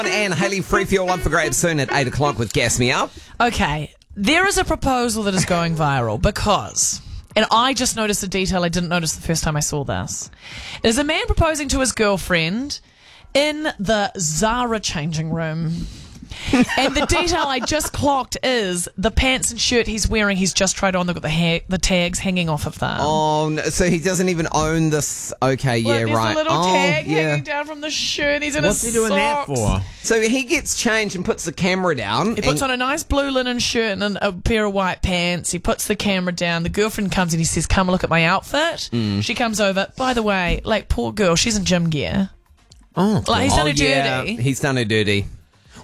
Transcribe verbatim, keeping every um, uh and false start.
And Hayley, free fuel one for grabs soon at eight o'clock with Gas Me Up. Okay, there is a proposal that is going viral because, and I just noticed a detail I didn't notice the first time I saw this. There's a man proposing to his girlfriend in the Zara changing room. And the detail I just clocked is the pants and shirt he's wearing, he's just tried on. They've got the, ha- the tags hanging off of them. Oh, no, so he doesn't even own this. Okay, Look, yeah, there's right. a little oh, tag yeah. hanging down from the shirt. He's in What's his he doing that socks. for? So he gets changed and puts the camera down. He puts and- on a nice blue linen shirt and a pair of white pants. He puts the camera down. The girlfriend comes in. He says, "Come look at my outfit." Mm. She comes over. By the way, like, poor girl, she's in gym gear. Oh, Like, he's oh, done her yeah, dirty. he's done her dirty.